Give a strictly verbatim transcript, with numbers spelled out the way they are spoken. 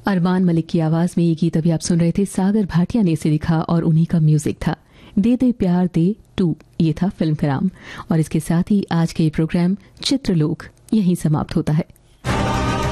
अरमान मलिक की आवाज में ये गीत अभी आप सुन रहे थे। सागर भाटिया ने इसे लिखा और उन्हीं का म्यूजिक था। दे दे प्यार दे टू, ये था फिल्म का नाम। और इसके साथ ही आज के प्रोग्राम चित्रलोक यहीं समाप्त होता है।